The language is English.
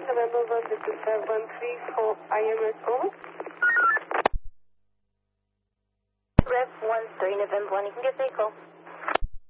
November 1, this is 713 for IMS, over. Rev 13 November 1, you can get vehicle.